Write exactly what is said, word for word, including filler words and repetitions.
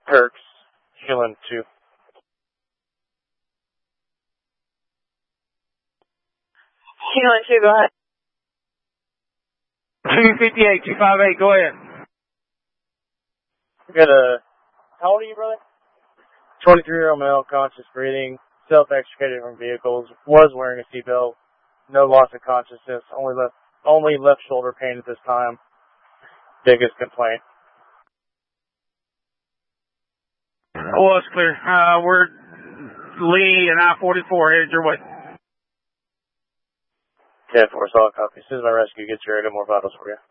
Perks, Healing two. Healing two, go ahead. two fifty-eight, two five eight, go ahead. We got a, how old are you, brother? twenty-three-year-old male, conscious breathing, self-extricated from vehicles, was wearing a seatbelt, no loss of consciousness, only left, only left shoulder pain at this time. Biggest complaint. Well, it's clear. Uh, we're Lee and I forty-four headed your way. ten four, solid copy. As soon as my rescue gets here, I got more vitals for you.